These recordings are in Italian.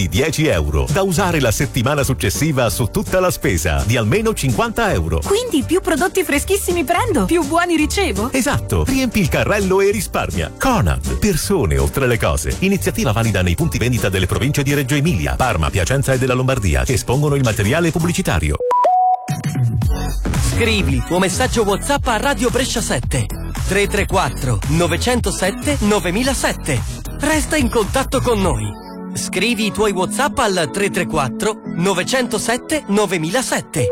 €10 da usare la settimana successiva su tutta la spesa di almeno €50. Quindi più prodotti freschissimi prendo, più buoni ricevo? Esatto, riempi il carrello e risparmia. Conad, persone oltre le cose. Iniziativa valida nei punti vendita delle province di Reggio Emilia, Parma, Piacenza e della Lombardia che espongono il materiale pubblicitario. Scrivi il tuo messaggio WhatsApp a Radio Brescia 7 334 907 9007. Resta in contatto con noi. Scrivi i tuoi WhatsApp al 334 907 9007.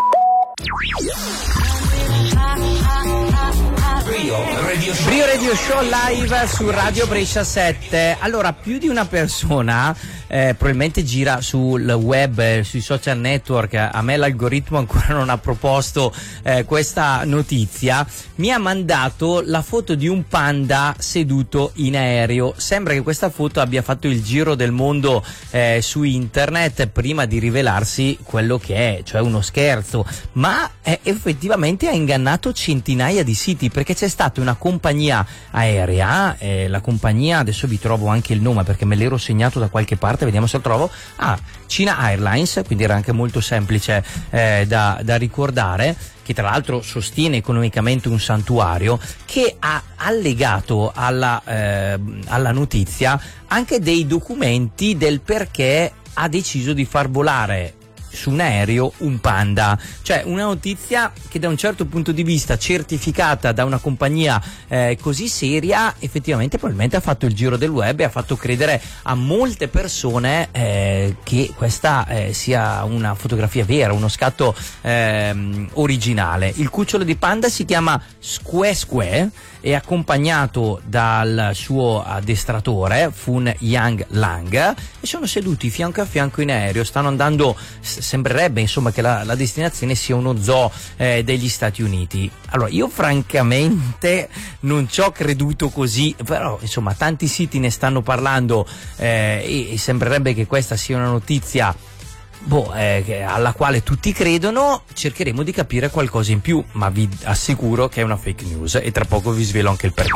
Brio Radio Show live su Radio Brescia 7. Allora, più di una persona probabilmente gira sul web, sui social network. A me l'algoritmo ancora non ha proposto questa notizia. Mi ha mandato la foto di un panda seduto in aereo. Sembra che questa foto abbia fatto il giro del mondo su internet prima di rivelarsi quello che è, cioè uno scherzo, ma effettivamente ha ingannato centinaia di siti, perché c'è stata una compagnia aerea, la compagnia, adesso vi trovo anche il nome perché me l'ero segnato da qualche parte, vediamo se lo trovo. China Airlines, quindi era anche molto semplice da ricordare, che tra l'altro sostiene economicamente un santuario, che ha allegato alla notizia anche dei documenti del perché ha deciso di far volare su un aereo un panda. Cioè una notizia che da un certo punto di vista, certificata da una compagnia così seria, effettivamente probabilmente ha fatto il giro del web e ha fatto credere a molte persone che questa sia una fotografia vera, uno scatto originale. Il cucciolo di panda si chiama Sque Sque, è accompagnato dal suo addestratore Fun Yang Lang e sono seduti fianco a fianco in aereo. Stanno andando, sembrerebbe insomma che la destinazione sia uno zoo degli Stati Uniti. Allora io francamente non ci ho creduto così, però insomma tanti siti ne stanno parlando e sembrerebbe che questa sia una notizia alla quale tutti credono. Cercheremo di capire qualcosa in più, ma vi assicuro che è una fake news e tra poco vi svelo anche il perché.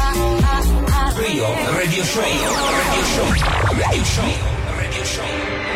Radio Show.